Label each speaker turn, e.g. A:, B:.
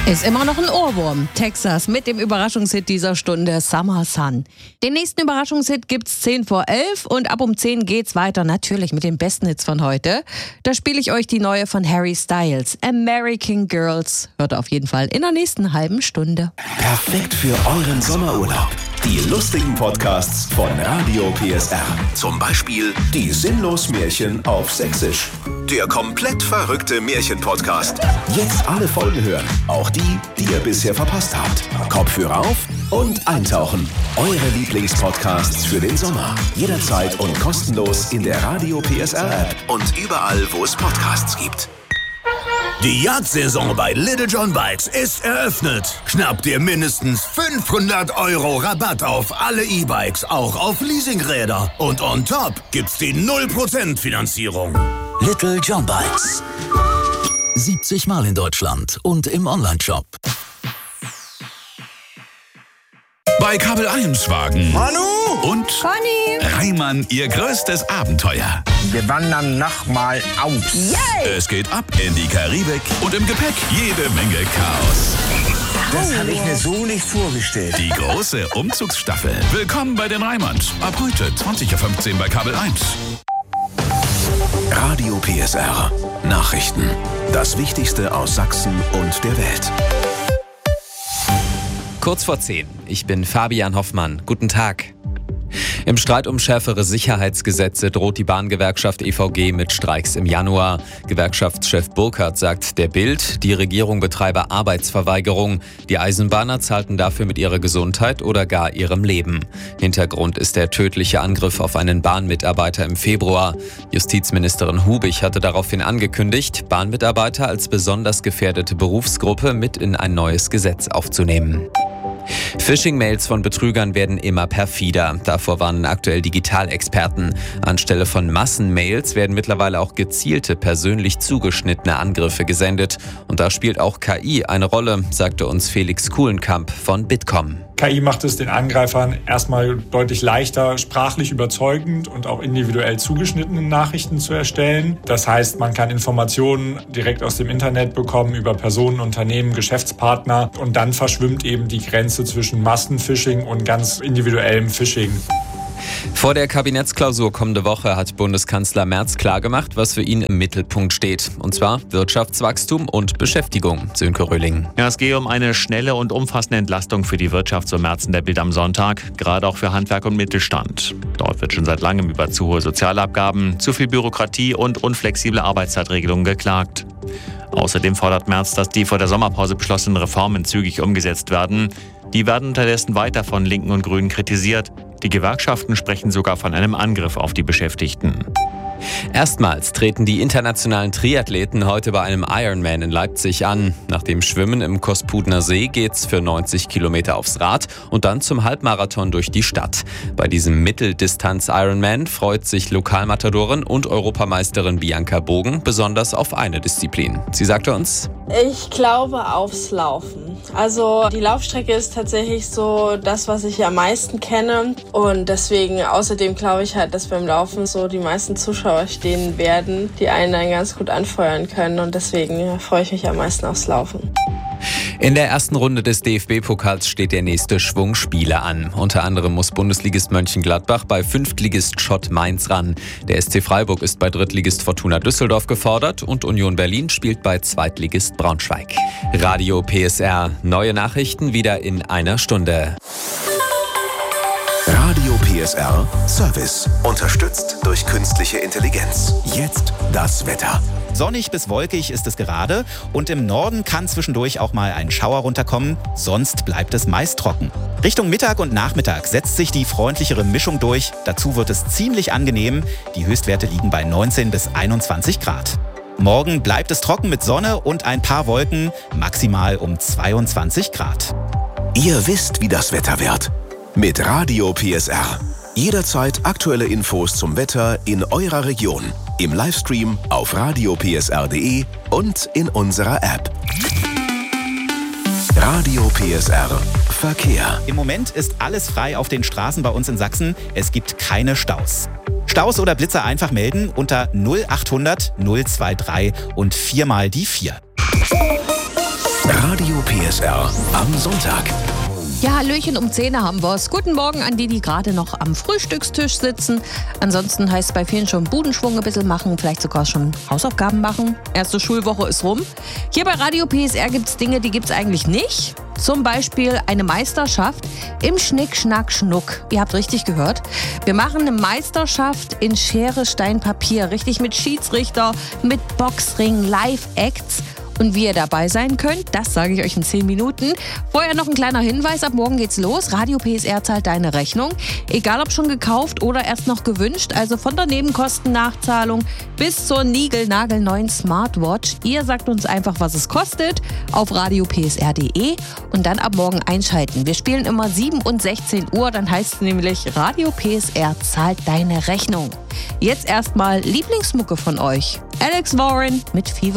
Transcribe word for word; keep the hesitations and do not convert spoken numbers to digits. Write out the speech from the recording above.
A: Ist immer noch ein Ohrwurm. Texas mit dem Überraschungshit dieser Stunde, Summer Sun. Den nächsten Überraschungshit gibt's zehn vor elf und ab um zehn geht's weiter, natürlich mit den besten Hits von heute. Da spiele ich euch die neue von Harry Styles, American Girls. Hört auf jeden Fall in der nächsten halben Stunde.
B: Perfekt für euren Sommerurlaub. Die lustigen Podcasts von Radio P S R. Zum Beispiel die Sinnlos-Märchen auf Sächsisch. Der komplett verrückte Märchen-Podcast. Jetzt alle Folgen hören. Auch die, die ihr bisher verpasst habt. Kopfhörer auf und eintauchen. Eure Lieblingspodcasts für den Sommer. Jederzeit und kostenlos in der Radio P S R-App und überall, wo es Podcasts gibt.
C: Die Jagdsaison bei Little John Bikes ist eröffnet. Schnapp dir mindestens fünfhundert Euro Rabatt auf alle E-Bikes, auch auf Leasingräder. Und on top gibt's die null Prozent Finanzierung.
D: Little John Bikes. siebzig Mal in Deutschland und im Onlineshop.
E: Bei Kabel eins wagen
C: Manu
E: und
A: Conny,
E: Reimann ihr größtes Abenteuer.
F: Wir wandern nochmal aus.
A: yay!
E: Es geht ab in die Karibik und im Gepäck jede Menge Chaos.
F: Das habe ich mir so nicht vorgestellt.
E: Die große Umzugsstaffel. Willkommen bei den Reimanns. Ab heute zwanzig Uhr fünfzehn bei Kabel eins.
B: Radio P S R. Nachrichten. Das Wichtigste aus Sachsen und der Welt.
G: Kurz vor zehn. Ich bin Fabian Hoffmann. Guten Tag. Im Streit um schärfere Sicherheitsgesetze droht die Bahngewerkschaft E V G mit Streiks im Januar. Gewerkschaftschef Burkhardt sagt der Bild, die Regierung betreibe Arbeitsverweigerung. Die Eisenbahner zahlten dafür mit ihrer Gesundheit oder gar ihrem Leben. Hintergrund ist der tödliche Angriff auf einen Bahnmitarbeiter im Februar. Justizministerin Hubich hatte daraufhin angekündigt, Bahnmitarbeiter als besonders gefährdete Berufsgruppe mit in ein neues Gesetz aufzunehmen. Phishing-Mails von Betrügern werden immer perfider. Davor warnen aktuell Digitalexperten. Anstelle von Massenmails werden mittlerweile auch gezielte, persönlich zugeschnittene Angriffe gesendet. Und da spielt auch K I eine Rolle, sagte uns Felix Kuhlenkamp von Bitkom.
H: K I macht es den Angreifern erstmal deutlich leichter, sprachlich überzeugend und auch individuell zugeschnittene Nachrichten zu erstellen. Das heißt, man kann Informationen direkt aus dem Internet bekommen über Personen, Unternehmen, Geschäftspartner und dann verschwimmt eben die Grenze zwischen Massenphishing und ganz individuellem Phishing.
G: Vor der Kabinettsklausur kommende Woche hat Bundeskanzler Merz klargemacht, was für ihn im Mittelpunkt steht. Und zwar Wirtschaftswachstum und Beschäftigung. Sönke Röhling.
I: Ja, es gehe um eine schnelle und umfassende Entlastung für die Wirtschaft, so Merz in der Bild am Sonntag. Gerade auch für Handwerk und Mittelstand. Dort wird schon seit langem über zu hohe Sozialabgaben, zu viel Bürokratie und unflexible Arbeitszeitregelungen geklagt. Außerdem fordert Merz, dass die vor der Sommerpause beschlossenen Reformen zügig umgesetzt werden. Die werden unterdessen weiter von Linken und Grünen kritisiert. Die Gewerkschaften sprechen sogar von einem Angriff auf die Beschäftigten.
G: Erstmals treten die internationalen Triathleten heute bei einem Ironman in Leipzig an. Nach dem Schwimmen im Kospudner See geht's für neunzig Kilometer aufs Rad und dann zum Halbmarathon durch die Stadt. Bei diesem Mitteldistanz-Ironman freut sich Lokalmatadorin und Europameisterin Bianca Bogen besonders auf eine Disziplin. Sie sagte uns:
J: Ich glaube aufs Laufen. Also die Laufstrecke ist tatsächlich so das, was ich am meisten kenne. Und deswegen, außerdem glaube ich halt, dass beim Laufen so die meisten Zuschauer stehen werden, die einen dann ganz gut anfeuern können. Und deswegen freue ich mich am meisten aufs Laufen.
G: In der ersten Runde des D F B-Pokals steht der nächste Schwung Spiele an. Unter anderem muss Bundesligist Mönchengladbach bei Fünftligist Schott Mainz ran. Der S C Freiburg ist bei Drittligist Fortuna Düsseldorf gefordert und Union Berlin spielt bei Zweitligist Braunschweig. Radio P S R. Neue Nachrichten wieder in einer Stunde.
B: Radio P S R Service. Unterstützt durch künstliche Intelligenz. Jetzt das Wetter.
K: Sonnig bis wolkig ist es gerade und im Norden kann zwischendurch auch mal ein Schauer runterkommen, sonst bleibt es meist trocken. Richtung Mittag und Nachmittag setzt sich die freundlichere Mischung durch, dazu wird es ziemlich angenehm, die Höchstwerte liegen bei neunzehn bis einundzwanzig Grad. Morgen bleibt es trocken mit Sonne und ein paar Wolken, maximal um zweiundzwanzig Grad.
B: Ihr wisst, wie das Wetter wird. Mit Radio P S R. Jederzeit aktuelle Infos zum Wetter in eurer Region. Im Livestream auf radio p s r punkt d e und in unserer App. Radio P S R Verkehr.
K: Im Moment ist alles frei auf den Straßen bei uns in Sachsen. Es gibt keine Staus. Staus oder Blitzer einfach melden unter null achthundert null drei drei und viermal die vier.
B: Radio P S R am Sonntag.
A: Ja, Hallöchen, um zehn haben wir's. Guten Morgen an die, die gerade noch am Frühstückstisch sitzen. Ansonsten heißt es bei vielen schon Budenschwung ein bisschen machen, vielleicht sogar schon Hausaufgaben machen. Erste Schulwoche ist rum. Hier bei Radio P S R gibt's Dinge, die gibt's eigentlich nicht. Zum Beispiel eine Meisterschaft im Schnick, Schnack, Schnuck. Ihr habt richtig gehört. Wir machen eine Meisterschaft in Schere, Stein, Papier. Richtig mit Schiedsrichter, mit Boxring, Live-Acts. Und wie ihr dabei sein könnt, das sage ich euch in zehn Minuten. Vorher noch ein kleiner Hinweis, ab morgen geht's los. Radio P S R zahlt deine Rechnung. Egal ob schon gekauft oder erst noch gewünscht. Also von der Nebenkostennachzahlung bis zur niegelnagelneuen Smartwatch. Ihr sagt uns einfach, was es kostet, auf radio p s r punkt d e und dann ab morgen einschalten. Wir spielen immer sieben und sechzehn Uhr, dann heißt es nämlich Radio P S R zahlt deine Rechnung. Jetzt erstmal Lieblingsmucke von euch. Alex Warren mit Fever.